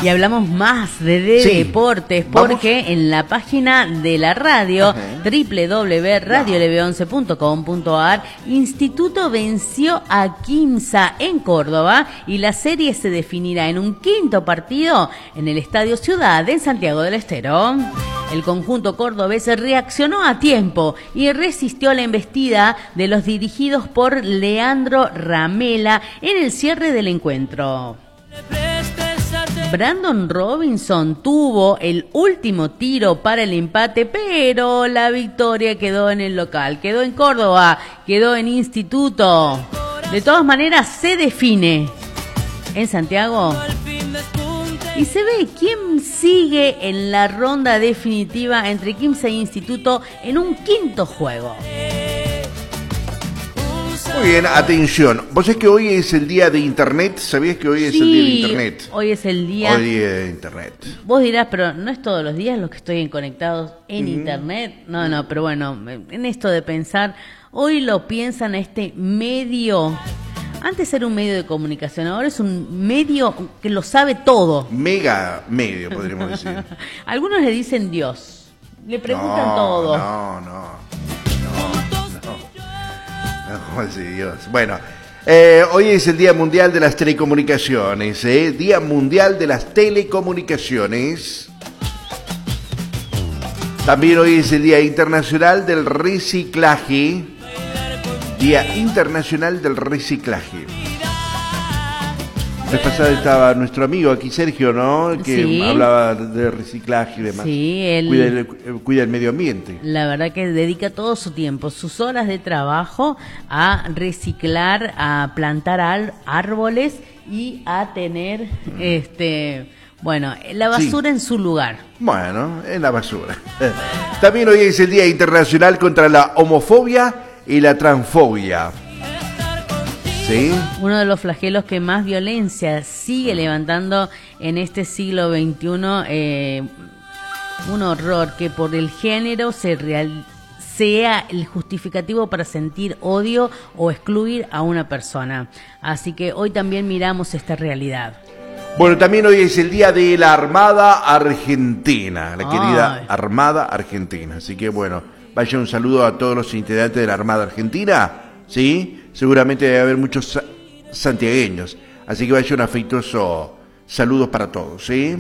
Y hablamos más de deportes, porque en la página de la radio, www.radioleve11.com.ar, Instituto venció a Quimsa en Córdoba y la serie se definirá en un quinto partido en el Estadio Ciudad en Santiago del Estero. El conjunto cordobés reaccionó a tiempo y resistió la embestida de los dirigidos por Leandro Ramela en el cierre del encuentro. Brandon Robinson tuvo el último tiro para el empate, pero la victoria quedó en el local, quedó en Córdoba, quedó en Instituto. De todas maneras, se define en Santiago y se ve quién sigue en la ronda definitiva entre Quimsa e Instituto en un quinto juego. Muy bien, atención. ¿Vos sabés que hoy es el día de Internet? ¿Sabías que hoy es el día de Internet? Hoy es el día. Hoy de Internet. Vos dirás, pero no es todos los días los que estoy conectados en Internet. No, pero bueno, en esto de pensar, hoy lo piensan este medio. Antes era un medio de comunicación, ahora es un medio que lo sabe todo. Mega medio, podríamos decir. Algunos le dicen Dios, le preguntan todo. No, sí, Dios. Bueno, hoy es el Día Mundial de las Telecomunicaciones, Día Mundial de las Telecomunicaciones. También hoy es el Día Internacional del Reciclaje. Día Internacional del Reciclaje. La vez pasada estaba nuestro amigo aquí, Sergio, ¿no? Que hablaba de reciclaje y demás. Sí, él cuida el medio ambiente. La verdad que dedica todo su tiempo, sus horas de trabajo a reciclar, a plantar árboles y a tener, la basura en su lugar. Bueno, en la basura. También hoy es el Día Internacional contra la Homofobia y la Transfobia. ¿Sí? Uno de los flagelos que más violencia sigue levantando en este siglo XXI, un horror que por el género sea el justificativo para sentir odio o excluir a una persona. Así que hoy también miramos esta realidad. Bueno, también hoy es el día de la Armada Argentina, la querida Armada Argentina. Así que bueno, vaya un saludo a todos los integrantes de la Armada Argentina, ¿sí? Seguramente debe haber muchos santiagueños, así que vaya un afectuoso saludo para todos, ¿sí?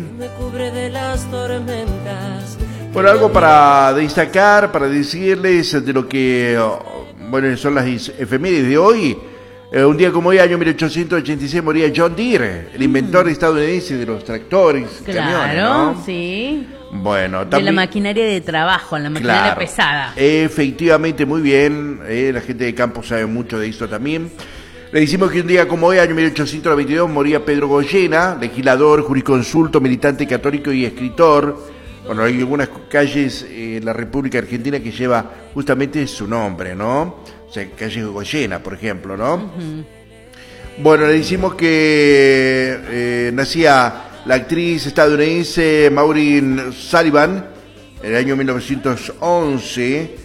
Bueno, algo para destacar, para decirles de lo que, son las efemérides de hoy. Un día como hoy, año 1886, moría John Deere, el inventor estadounidense de los tractores, camiones, ¿no? Sí. Bueno, también de la maquinaria de trabajo, la maquinaria pesada. Efectivamente, muy bien. La gente de campo sabe mucho de esto también. Le decimos que un día como hoy, año 1822, moría Pedro Goyena, legislador, jurisconsulto, militante católico y escritor. Bueno, hay algunas calles en la República Argentina que lleva justamente su nombre, ¿no? O sea, calle Goyena, por ejemplo, ¿no? Uh-huh. Bueno, le decimos que nacía la actriz estadounidense Maureen Sullivan en el año 1911.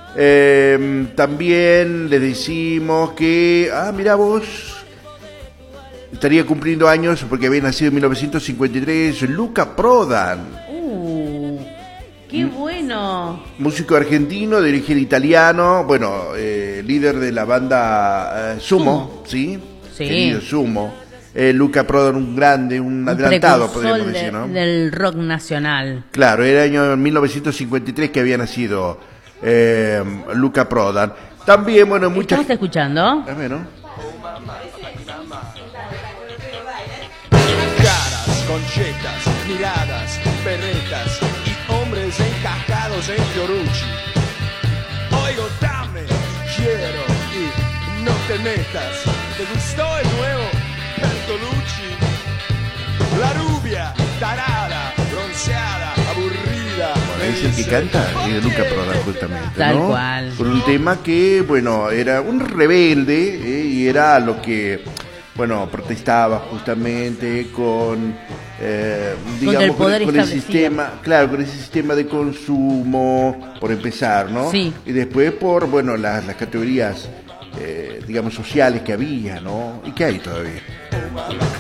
También le decimos que, mirá vos, estaría cumpliendo años porque había nacido en 1953 Luca Prodan. ¡Qué bueno! Músico argentino de origen italiano, líder de la banda Sumo, ¿sí? Sí. Querido Sumo. Luca Prodan, un grande, un adelantado, podríamos decir, ¿no? Del rock nacional. Claro, era el año 1953 que había nacido Luca Prodan. También, muchas... ¿Estás escuchando? ¿no? Caras, conchetas, miradas, perretas y hombres encajados en Fiorucci. Oigo, dame, quiero y no te metas. ¿Te gustó el nuevo Bertolucci? La rubia, tarada, bronceada, aburrida. Es el que canta, Luca Prodan, justamente, ¿no? Tal cual. Con un tema que, era un rebelde, y era lo que, protestaba justamente con, digamos, con el sistema, claro, con ese sistema de consumo, por empezar, ¿no? Sí. Y después por, las categorías, digamos, sociales que había, ¿no? Y que hay todavía.